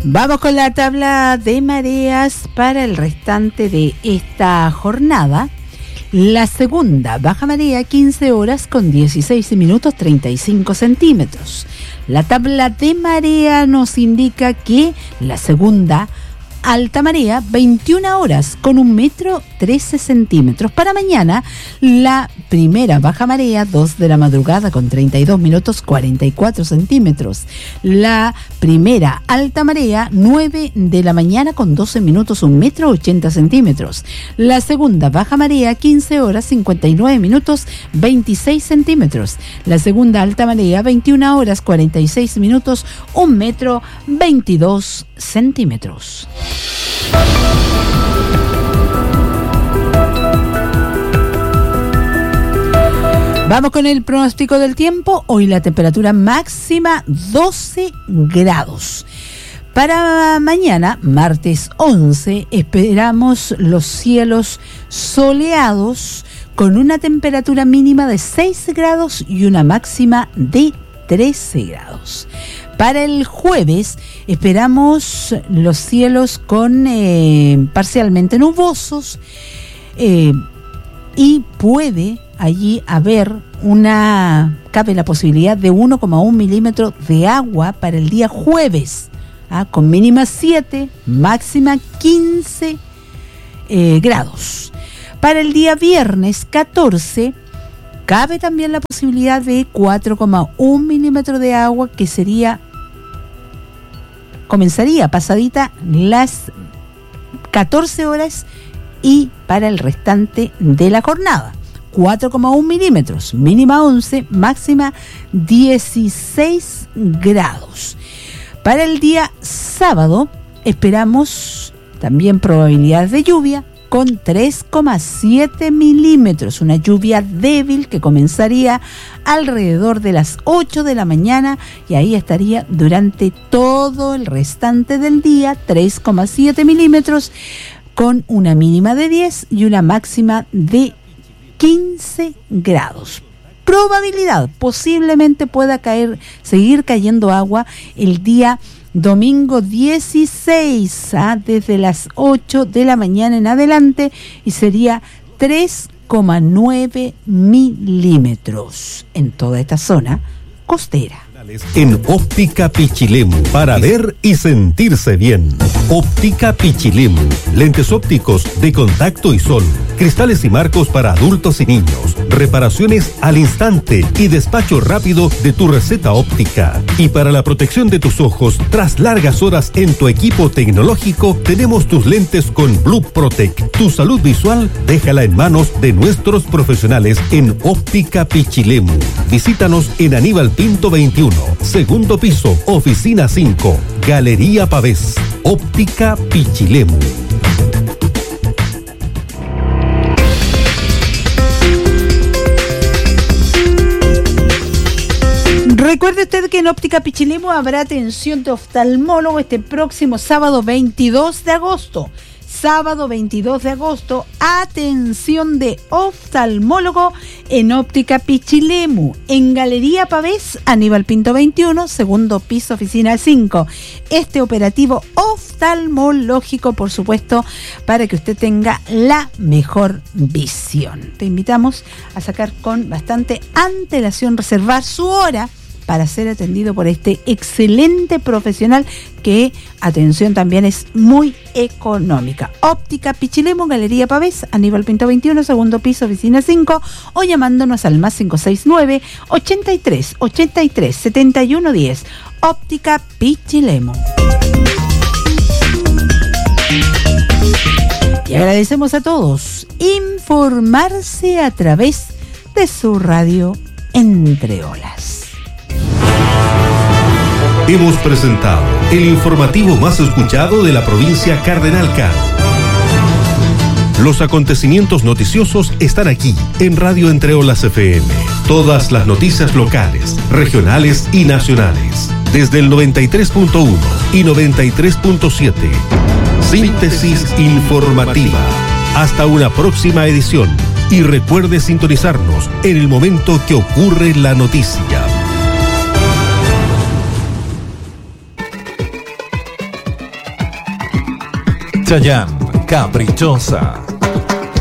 Vamos con la tabla de mareas para el restante de esta jornada. La segunda, baja marea, 15 horas con 16 minutos 35 centímetros. La tabla de marea nos indica que la segunda, alta marea, 21 horas con 1 metro 13 centímetros. Para mañana, la primera baja marea, 2 de la madrugada con 32 minutos 44 centímetros. La primera alta marea, 9 de la mañana con 12 minutos 1 metro 80 centímetros. La segunda baja marea, 15 horas 59 minutos 26 centímetros. La segunda alta marea, 21 horas 46 minutos 1 metro 22 centímetros. Vamos con el pronóstico del tiempo. Hoy la temperatura máxima 12 grados. Para mañana, martes 11, esperamos los cielos soleados con una temperatura mínima de 6 grados y una máxima de 13 grados. Para el jueves esperamos los cielos con parcialmente nubosos y puede allí cabe la posibilidad de 1,1 milímetros de agua para el día jueves, con mínima 7, máxima 15 grados. Para el día viernes 14 cabe también la posibilidad de 4,1 milímetros de agua, que comenzaría pasadita las 14 horas y para el restante de la jornada. 4,1 milímetros, mínima 11, máxima 16 grados. Para el día sábado esperamos también probabilidades de lluvia con 3,7 milímetros, una lluvia débil que comenzaría alrededor de las 8 de la mañana y ahí estaría durante todo el restante del día, 3,7 milímetros con una mínima de 10 y una máxima de 15 grados. Probabilidad, posiblemente pueda seguir cayendo agua el día domingo 16, desde las 8 de la mañana en adelante, y sería 3,9 milímetros en toda esta zona costera. En Óptica Pichilemu, para ver y sentirse bien. Óptica Pichilemu, lentes ópticos de contacto y sol, cristales y marcos para adultos y niños, reparaciones al instante y despacho rápido de tu receta óptica. Y para la protección de tus ojos tras largas horas en tu equipo tecnológico, tenemos tus lentes con Blue Protect. Tu salud visual, déjala en manos de nuestros profesionales en Óptica Pichilemu. Visítanos en Aníbal Pinto 21, segundo piso, oficina 5, Galería Pavés. Óptica Pichilemu. Recuerde usted que en Óptica Pichilemu habrá atención de oftalmólogo este próximo sábado 22 de agosto. Sábado 22 de agosto, atención de oftalmólogo en Óptica Pichilemu, en Galería Pavés, Aníbal Pinto 21, segundo piso, oficina 5. Este operativo oftalmológico, por supuesto, para que usted tenga la mejor visión. Te invitamos a sacar con bastante antelación, reservar su hora para ser atendido por este excelente profesional que, atención, también es muy económica. Óptica Pichilemu, Galería Pavés, Aníbal Pinto 21, segundo piso, oficina 5, o llamándonos al más 569 83 83 71 10. Óptica Pichilemu. Y agradecemos a todos informarse a través de su radio Entre Olas. Hemos presentado el informativo más escuchado de la provincia Cardenal-Cal. Los acontecimientos noticiosos están aquí en Radio Entre Olas FM. Todas las noticias locales, regionales y nacionales. Desde el 93.1 y 93.7. Síntesis informativa. Hasta una próxima edición. Y recuerde sintonizarnos en el momento que ocurre la noticia. Chayán, caprichosa.